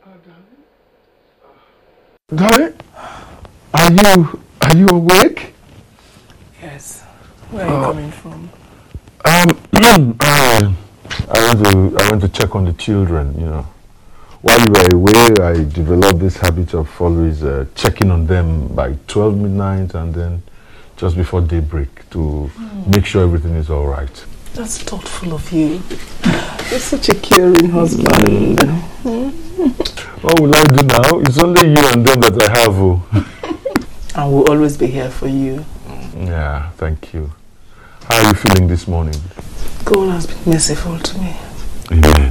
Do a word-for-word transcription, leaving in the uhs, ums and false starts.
Darling, are you are you awake? Yes. Where are you uh, coming from? Um, I, I went to I went to check on the children. You know, while you were away, I developed this habit of always uh, checking on them by twelve midnight and then just before daybreak to mm. make sure everything is all right. That's thoughtful of you. You're such a caring husband. Mm. What will I do now? It's only you and them that I have. Oh. I will always be here for you. Yeah, thank you. How are you feeling this morning? God has been merciful to me. Amen.